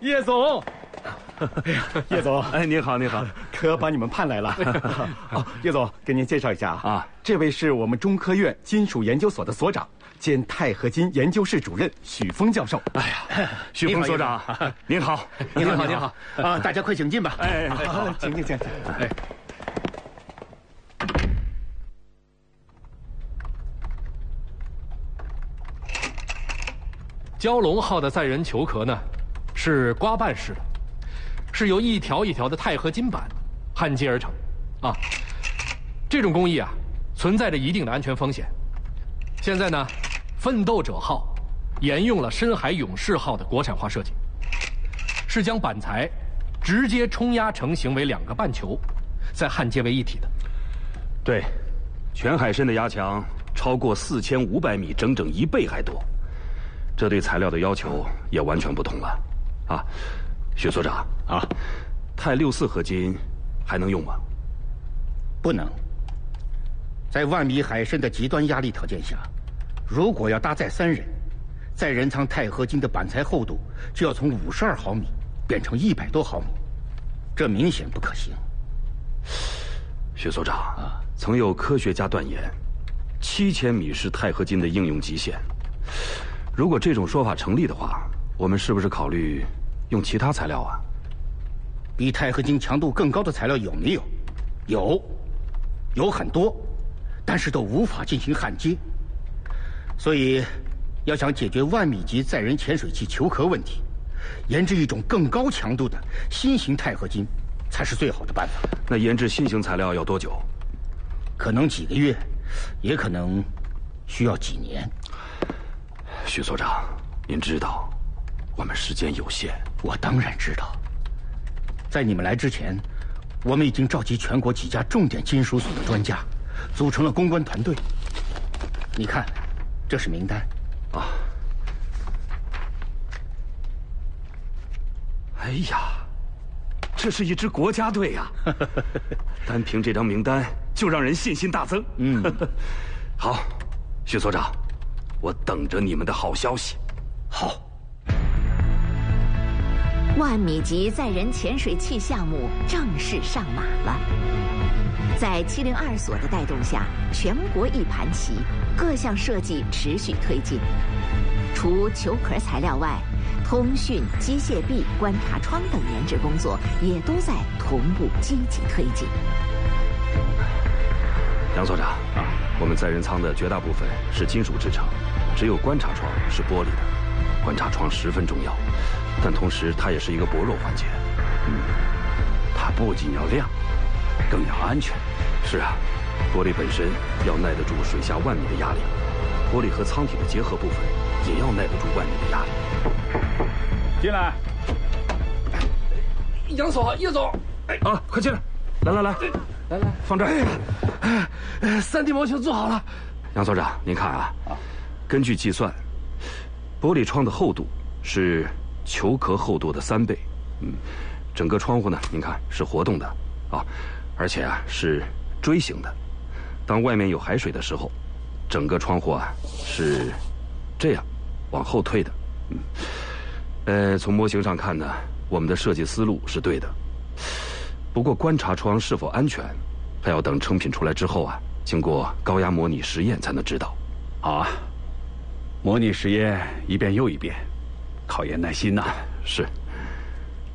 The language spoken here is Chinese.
叶总，哎呀，叶总， 哎，您好，您好， 可把你们盼来了。哦，叶总，给您介绍一下啊，这位是我们中科院金属研究所的所长兼钛合金研究室主任许峰教授。 哎呀，许峰所长，您好， 您好，您好啊！大家快请进吧。 哎，好， 请。哎。 蛟龙号的载人球壳呢，是刮瓣式的，是由一条一条的钛合金板焊接而成，啊，这种工艺啊，存在着一定的安全风险。现在呢，奋斗者号沿用了深海勇士号的国产化设计，是将板材直接冲压成型为2个半球，再焊接为一体的。 对，全海深的压强超过4500米，整整1倍还多。这对材料的要求也完全不同了，啊，许所长啊，钛64合金还能用吗？ 不能。在万米海深的极端压力条件下，如果要搭载3人，载人舱钛合金的板材厚度就要从52毫米变成100多毫米，这明显不可行。 许所长啊，曾有科学家断言，7000米是钛合金的应用极限。如果这种说法成立的话，我们是不是考虑用其他材料啊？ 比钛合金强度更高的材料有没有？有很多，但是都无法进行焊接。所以，要想解决万米级载人潜水器球壳问题，研制一种更高强度的新型钛合金，才是最好的办法。 那研制新型材料要多久？ 可能几个月，也可能需要几年。 许所长，您知道，我们时间有限。 我当然知道。在你们来之前，我们已经召集全国几家重点金属所的专家，组成了公关团队。你看，这是名单。 啊。哎呀，这是一支国家队呀！单凭这张名单就让人信心大增。好，许所长。我等着你们的好消息。 好。 万米级载人潜水器项目正式上马了。在702所的带动下，全国一盘棋，各项设计持续推进。除球壳材料外，通讯、机械臂、观察窗等研制工作也都在同步积极推进。 杨所长啊，我们载人舱的绝大部分是金属制成，只有观察窗是玻璃的。观察窗十分重要，但同时它也是一个薄弱环节。 它不仅要亮，更要安全。 是啊，玻璃本身要耐得住水下10000米的压力，玻璃和舱体的结合部分也要耐得住10000米的压力。 进来。 杨所、叶总， 啊，快进来！来，放这儿。 3D 模型做好了。 杨所长，您看啊，根据计算，玻璃窗的厚度是球壳厚度的3倍。整个窗户呢，您看是活动的啊，而且啊是锥形的。当外面有海水的时候，整个窗户啊是这样往后退的。从模型上看呢，我们的设计思路是对的。不过观察窗是否安全，还要等成品出来之后啊，经过高压模拟实验才能知道。 好啊，模拟实验一遍又一遍，考验耐心呐。 是。